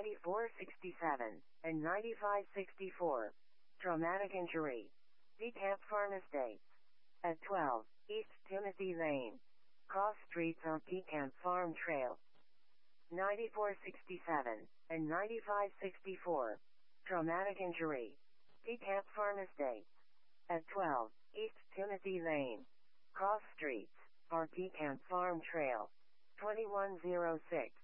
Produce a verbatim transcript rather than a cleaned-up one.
ninety-four sixty-seven, and ninety-five sixty-four. Traumatic injury. DeKalb Farm Estates. At twelve, East Timothy Lane. Cross Streets on DeKalb Farm Trail. ninety-four sixty-seven, and ninety-five sixty-four. Traumatic injury. DeKalb Farm Estates. At twelve, East Timothy Lane. Cross Streets, or DeKalb Farm Trail. twenty-one oh six.